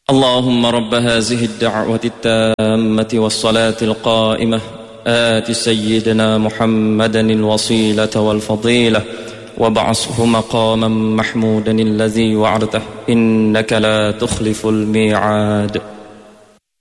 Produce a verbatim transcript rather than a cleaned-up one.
اللهم رب هذه الدعوة التامة والصلاة القائمة آت سيدنا محمدا الوصيلة والفضيلة وابعثه مقاما محمودا الذي وعدته إنك لا تخلف الميعاد.